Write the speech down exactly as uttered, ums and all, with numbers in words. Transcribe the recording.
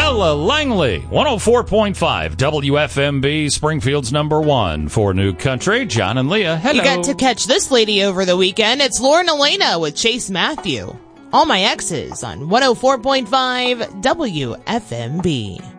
Ella Langley, one oh four point five W F M B, Springfield's number one for New Country. John and Leah, hello. You got to catch this lady over the weekend. It's Lauren Elena with Chase Matthew. All My Exes on one oh four point five W F M B.